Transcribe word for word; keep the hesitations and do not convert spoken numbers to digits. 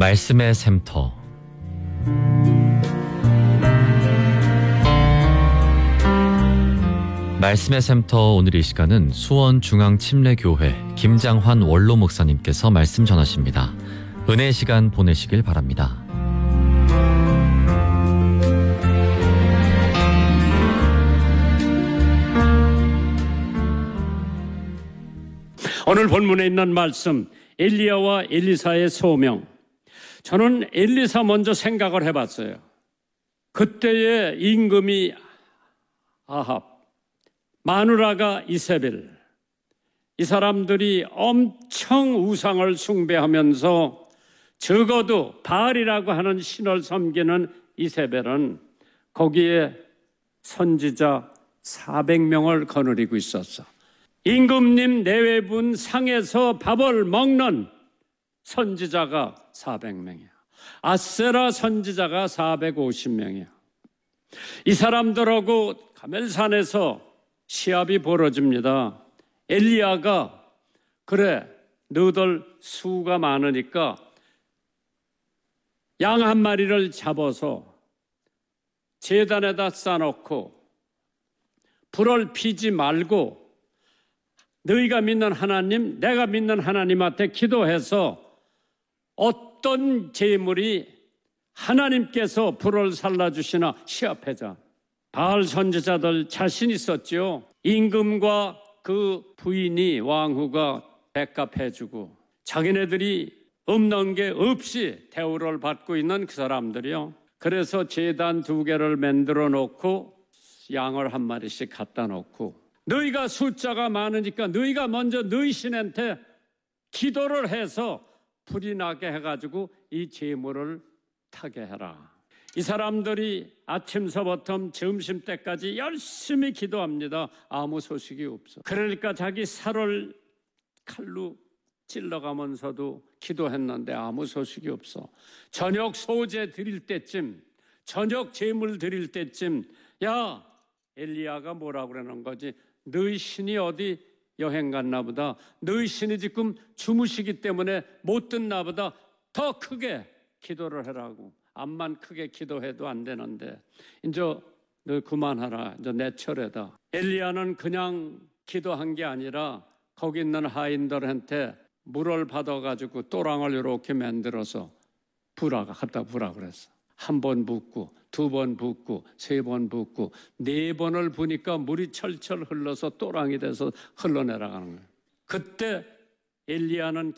말씀의 샘터. 말씀의 샘터 오늘 이 시간은 수원중앙침례교회 김장환 원로 목사님께서 말씀 전하십니다. 은혜의 시간 보내시길 바랍니다. 오늘 본문에 있는 말씀, 엘리야와 엘리사의 소명. 저는 엘리사 먼저 생각을 해봤어요. 그때의 임금이 아합, 마누라가 이세벨, 이 사람들이 엄청 우상을 숭배하면서 적어도 바알이라고 하는 신을 섬기는 이세벨은 거기에 선지자 사백 명을 거느리고 있었어. 임금님 내외분 상에서 밥을 먹는 선지자가 사백 명이야. 아세라 선지자가 사백오십 명이야. 이 사람들하고 가멜산에서 시합이 벌어집니다. 엘리야가 그래 너희들 수가 많으니까 양 한 마리를 잡아서 제단에다 싸놓고 불을 피지 말고 너희가 믿는 하나님, 내가 믿는 하나님한테 기도해서 어떤 재물이 하나님께서 불을 살라주시나 시합하자. 바알 선지자들 자신 있었죠. 임금과 그 부인이 왕후가 백합해주고 자기네들이 없는 게 없이 대우를 받고 있는 그 사람들이요. 그래서 제단 두 개를 만들어 놓고 양을 한 마리씩 갖다 놓고 너희가 숫자가 많으니까 너희가 먼저 너희 신한테 기도를 해서 불이 나게 해가지고 이 재물을 타게 해라. 이 사람들이 아침서부터 점심때까지 열심히 기도합니다. 아무 소식이 없어. 그러니까 자기 살을 칼로 찔러가면서도 기도했는데 아무 소식이 없어. 저녁 소제 드릴 때쯤, 저녁 제물 드릴 때쯤 야 엘리야가 뭐라고 그러는 거지? 너희 신이 어디 여행 갔나 보다. 너희 신이 지금 주무시기 때문에 못 듣나 보다. 더 크게 기도를 하라고. 암만 크게 기도해도 안 되는데 이제 너 그만하라. 이제 내 철회다. 엘리야는 그냥 기도한 게 아니라 거기 있는 하인들한테 물을 받아가지고 또랑을 이렇게 만들어서 부라가 갖다 부라 그랬어. 한 번 붓고 두 번 붓고 세 번 붓고 네 번을 부니까 물이 철철 흘러서 또랑이 돼서 흘러내려가는 거예요. 그때 엘리야는